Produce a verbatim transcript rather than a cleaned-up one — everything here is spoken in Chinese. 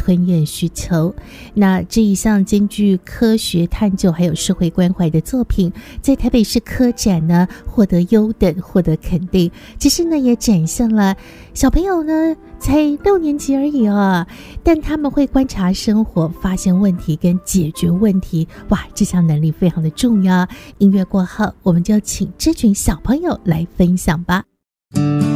吞咽需求。那这一项兼具科学探究还有社会关怀的作品，在台北市科展呢获得优等，获得肯定。其实呢也展现了小朋友呢才六年级而已啊，但他们会观察生活，发现问题跟解决问题，哇，这项能力非常的重要。音乐过后，我们就请这群小朋友来分享吧。